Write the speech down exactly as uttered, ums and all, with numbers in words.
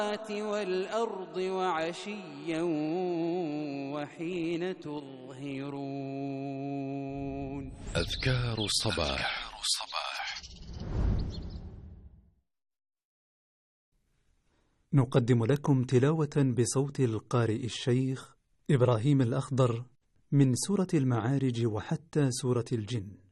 والأرض وعشيا وحين تظهرون. أذكار الصباح. نقدم لكم تلاوة بصوت القارئ الشيخ إبراهيم الأخضر من سورة المعارج وحتى سورة الجن.